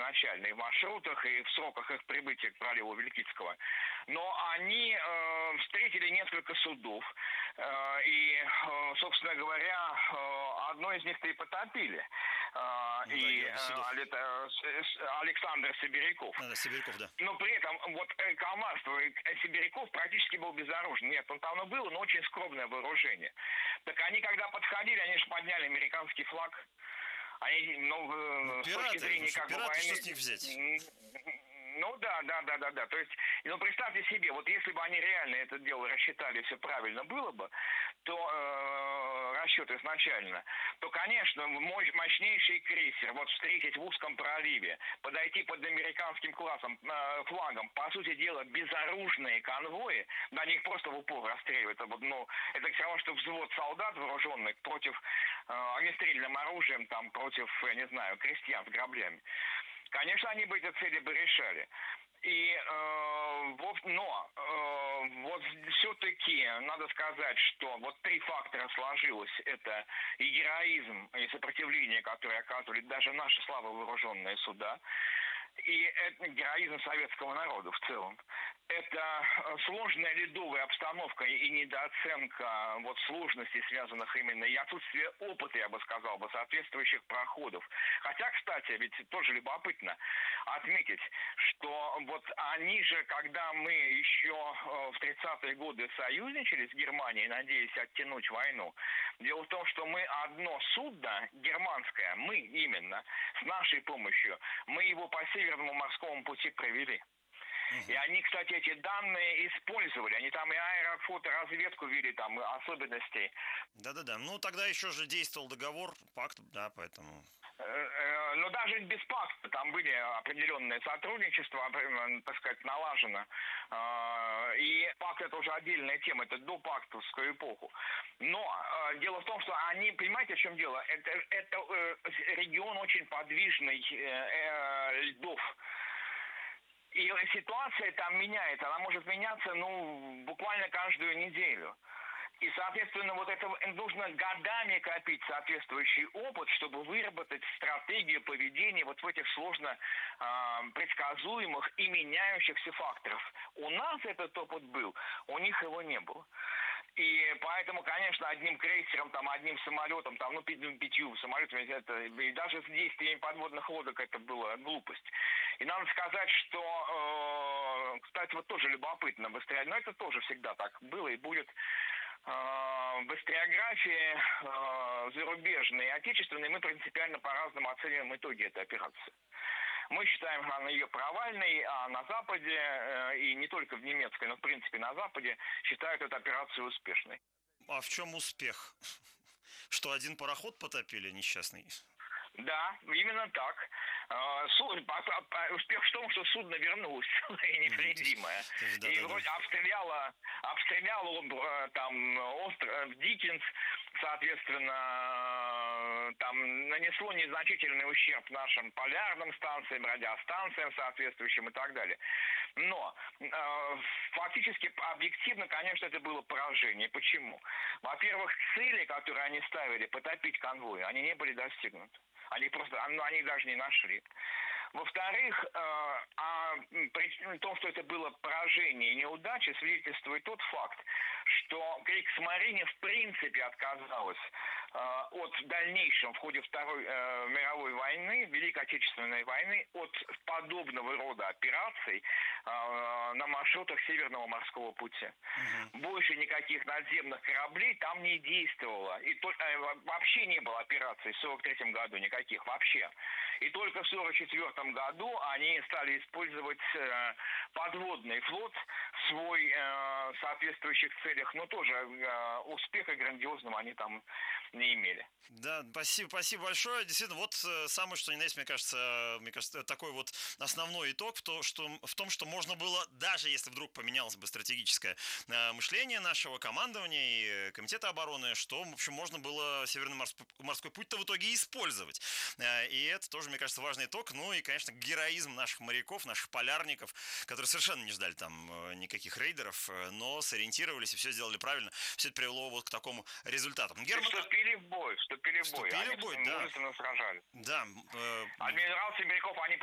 изначально и в маршрутах, и в сроках их прибытия к проливу Вилькицкого. Но они встретили несколько судов, и, собственно говоря, одно из них-то и потопили. И Александр Сибиряков. Сибиряков, да. Но при этом вот командство Сибиряков практически был безоружен. Нет, он там было, но очень скромное вооружение. Так они, когда подходили, они же подняли американский флаг. Они, с точки зрения как бы войны... Что с них взять? Да. То есть, представьте себе, вот если бы они реально это дело рассчитали, все правильно было бы, то расчет изначально, то, конечно, мощнейший крейсер, вот встретить в узком проливе, подойти под американским флагом, по сути дела, безоружные конвои, да, они их просто в упор расстреливают. Это все равно, что взвод солдат вооруженных против огнестрельным оружием, там, против, я не знаю, крестьян с граблями. Конечно, они бы эти цели бы решали. Но все-таки надо сказать, что вот три фактора сложилось. Это и героизм, и сопротивление, которое оказывали даже наши слабовооруженные суда, и это героизм советского народа в целом. Это сложная ледовая обстановка и недооценка сложностей, связанных именно, и отсутствие опыта, я бы сказал, соответствующих проходов. Хотя, кстати, ведь тоже любопытно отметить, что они же, когда мы еще в 30-е годы союзничали с Германией, надеясь оттянуть войну, дело в том, что мы одно судно, германское, мы именно, с нашей помощью, мы его по Северному морскому пути провели. И они, кстати, эти данные использовали. Они там и аэрофоторазведку вели, там особенностей. Да. Тогда еще же действовал договор, пакт, да, поэтому... Но даже без пакта там были определенные сотрудничества, так сказать, налажено. И пакт — это уже отдельная тема, это до пактовскую эпоху. Но дело в том, что они, понимаете, в чем дело? Это регион очень подвижный льдов. И ситуация там меняется, она может меняться, буквально каждую неделю. И, соответственно, это нужно годами копить соответствующий опыт, чтобы выработать стратегию поведения в этих сложно предсказуемых и меняющихся факторах. У нас этот опыт был, у них его не было. И поэтому, конечно, одним крейсером, одним самолетом, 5 самолетами, и даже с действиями подводных лодок это была глупость. И надо сказать, что, кстати, тоже любопытно, но это тоже всегда так было и будет. В историографии зарубежной и отечественной мы принципиально по-разному оцениваем итоги этой операции. Мы считаем ее провальной, а на Западе, и не только в немецкой, но в принципе на Западе, считают эту операцию успешной. А в чем успех? Что один пароход потопили несчастный? Да, именно так. Успех в том, что судно вернулось и невредимое. И вроде обстрелял остров Диккенс, соответственно, нанесло незначительный ущерб нашим полярным станциям, радиостанциям соответствующим и так далее. Но фактически, объективно, конечно, это было поражение. Почему? Во-первых, цели, которые они ставили, потопить конвой, они не были достигнуты. Они даже не нашли. Во-вторых, при том, что это было поражение и неудача, свидетельствует тот факт, что Кригсмарине в принципе отказалась от дальнейшем в ходе Второй мировой войны, Великой Отечественной войны, от подобного рода операций на маршрутах Северного морского пути. Больше никаких надземных кораблей там не действовало. И вообще не было операций в 1943 году никаких вообще. И только в 1944 году они стали использовать подводный флот в свой соответствующих целях, но тоже успеха грандиозного они там не имели. Да, спасибо большое. Действительно, самое, что ни на есть, мне кажется, такой основной итог в том, что можно было, даже если вдруг поменялось бы стратегическое мышление нашего командования и Комитета обороны, что, в общем, можно было Северный морской путь-то в итоге использовать. И это тоже, мне кажется, важный итог. Ну и, конечно, героизм наших моряков, наших полярников, которые совершенно не ждали там никаких рейдеров, но сориентировались и все сделали правильно. Все это привело к такому результату. Вступили в бой. Они да. мужественно сражались. Да. Адмирал Сибиряков, они